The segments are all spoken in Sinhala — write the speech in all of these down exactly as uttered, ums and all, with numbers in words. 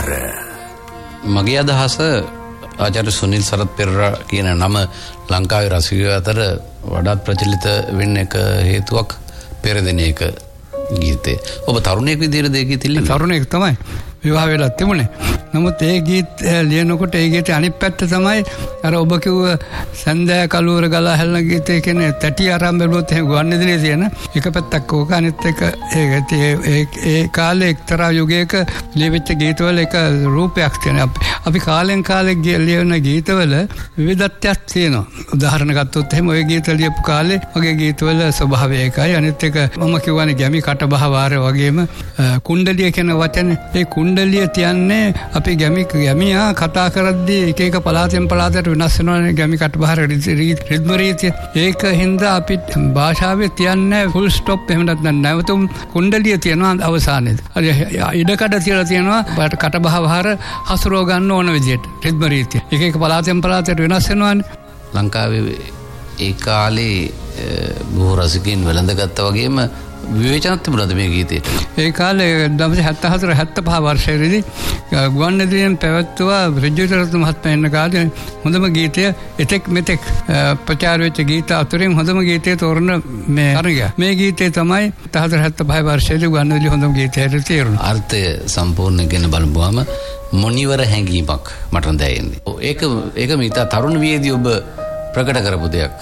විකාර. මගේ අදහස ආචාර්ය සුනිල් සරත් පෙරේරා කියන නම ලංකාවේ රසිකයෝ අතර වඩාත් ප්‍රචලිත වෙන්න එක හේතුවක් පෙරදින එක ගීතේ. ඔබ තරුණයෙක් විදිහට දෙය ගීතෙලින් තරුණයෙක් තමයි විවාහ වෙලා තිබුණේ. නමුත් ඒ ගීත ලියනකොට ඒ ගීතේ අනිත් පැත්ත තමයි අර ඔබ කිව්ව සන්දෑ කලුවර ගලා හැලන ගීතේ කියන්නේ තැටි ආරම්භ බැලුවොත් එහෙම ගුවන්විදුලියේ තියෙන එක පැත්තක් ඕක අනිත් එක ඒ ඒ කාලේ එක්තරා යුගයක ලියවිච්ච ගීතවල එක රූපයක් තියෙනවා. අපි කාලෙන් කාලෙ ලියන ගීතවල විවිධත්වයක් තියෙනවා. උදාහරණ ගත්තොත් එහෙම ওই ගීත ලියපු කාලේ වගේ ගීතවල ස්වභාවය එකයි. අනිත් එක මම කියවනේ ගැමි කටබහ වාර වගේම කුණ්ඩලිය කියන වචනේ ඒ කුණ්ඩලිය තියන්නේ අපි ගැමි ගැමියා කතා කරද්දී එක එක පළාතෙන් පළාතට වෙනස් වෙනවානේ ගැමි කටබහර රිද්ම රීතිය. ඒක හින්දා අපි භාෂාවේ තියන්නේ ෆුල් ස්ටොප් එහෙම නැත්නම් නැවතුම් කුණ්ඩලිය තියනවා අවසානයේදී. හරි ඉඩකඩ තියලා තියනවා කටබහ වහර හසුරව ගන්න ඕන විදිහට රිද්ම රීතිය. එක එක පළාතෙන් පළාතට වෙනස් වෙනවානේ. ලංකාවේ ඒ කාලේ බොහෝ රසිකයන් වැළඳගත්තා වගේම විවේචනත් තිබුණාද මේ ගීතේට? ඒ කාලේ හැත්තෑ හතර හැත්තෑ පහ වර්ෂයේදී ගුවන්විදුලියෙන් පැවැත්වුවා රජිතරත්න මහත්මයා ඉන්න කාලේ හොඳම ගීතය එතෙක් මෙතෙක් ප්‍රචාර වෙච්ච ගීත අතරින් හොඳම ගීතය තෝරන මේ අරගය. මේ ගීතේ තමයි හැත්තෑ හතර හැත්තෑ පහ වර්ෂයේදී ගුවන්විදුලි හොඳම ගීතයට තේරුණා. අර්ථය සම්පූර්ණ ගෙන බලමුවාම මොනිවර හැඟීමක් මට දැනෙන්නේ. ඒක ඒක මිත තරුණ වියේදී ඔබ ප්‍රකට කරපු දෙයක්.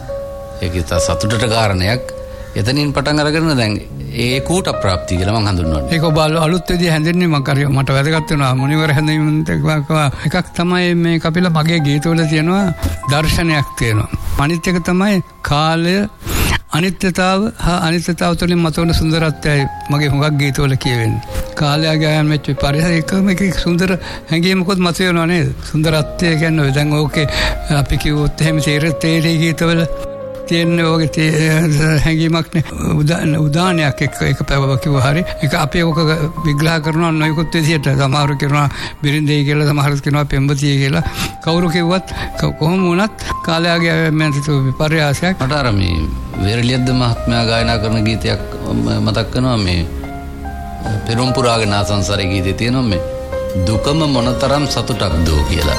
ඒක ඉත සතුටට කාරණයක්. එතනින් පටන් අරගෙන දැන් ඒ කූට ප්‍රාප්තිය කියලා මම හඳුන්වනවා. ඒක ඔබ අලුත් විදිහ හැඳින්වන්නේ මම කරිය මට වැදගත් වෙනවා. මොනිවර හැඳින්වීම එකක් තමයි මේ කපිල මගේ ගීතවල තියෙනවා දර්ශනයක් තියෙනවා. අනිත් එක තමයි කාලය අනිත්‍යතාව හා අනිත්‍යතාව තුළින් මතුවන සුන්දරත්වයයි මගේ හුඟක් ගීතවල කියවෙන්නේ. කාලය ගායන වෙච්ච පරිසරය එකම එක සුන්දර හැඟීමකුත් මතුවෙනවා නේද? සුන්දරත්වය කියන්නේ දැන් ඕකේ අපි කිව්වොත් එහෙම තේරෙතේ ගීතවල තියෙන ඔගේ හැඟීමක් නේ උදානයක් එක්ක එක පැවව කිව්ව හරි ඒක අපි ඔක විග්‍රහ කරනවා නොයෙකුත් විදිහට සමහරු කියනවා බිරින්දේ කියලා සමහරු කියනවා පෙම්බතිය කියලා කවුරු කිව්වත් කොහොම වුණත් කාලයගේ මම හිතුව විපර්යාසයක් මට අර මේ වේරලියද්ද මහත්මයා ගායනා කරන ගීතයක් මතක් වෙනවා මේ පෙරම්පුරාගේ නාසංසාරේ ගීතේ තියෙනවා මේ දුකම මොනතරම් සතුටක්ද කියලා